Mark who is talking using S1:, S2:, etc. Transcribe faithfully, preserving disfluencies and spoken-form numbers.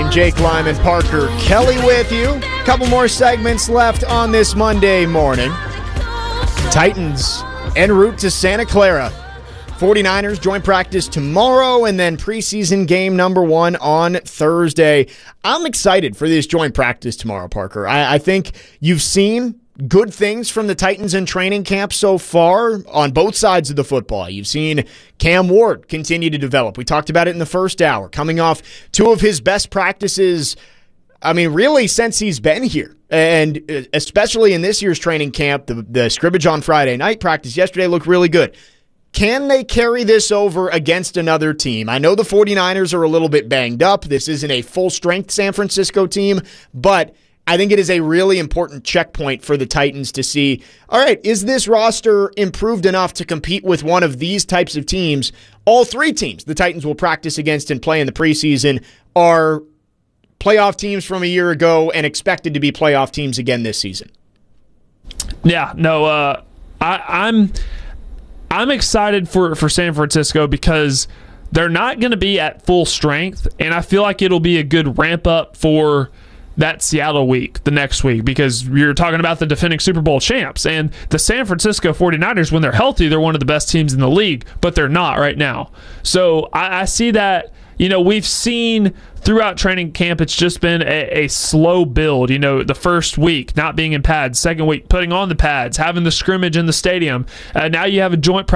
S1: Jake Lyman, Parker Kelly with you. A couple more segments left on this Monday morning. Titans en route to Santa Clara. forty-niners joint practice tomorrow and then preseason game number one on Thursday. I'm excited for this joint practice tomorrow, Parker. I, I think you've seen good things from the Titans in training camp so far on both sides of the football. You've seen Cam Ward continue to develop. We talked about it in the first hour, coming off two of his best practices, I mean, really since he's been here. And especially in this year's training camp, the, the scrimmage on Friday night, practice yesterday looked really good. Can they carry this over against another team? I know the forty-niners are a little bit banged up. This isn't a full-strength San Francisco team, but I think it is a really important checkpoint for the Titans to see, all right, is this roster improved enough to compete with one of these types of teams? All three teams the Titans will practice against and play in the preseason are playoff teams from a year ago and expected to be playoff teams again this season.
S2: Yeah, no, uh, I, I'm I'm excited for, for San Francisco because they're not going to be at full strength, and I feel like it'll be a good ramp up for that Seattle week, the next week, because you're talking about the defending Super Bowl champs. And the San Francisco forty-niners, when they're healthy, they're one of the best teams in the league, but they're not right now. So I, I see that, you know, we've seen throughout training camp, it's just been a, a slow build. You know, the first week not being in pads, second week putting on the pads, having the scrimmage in the stadium. Uh, now you have a joint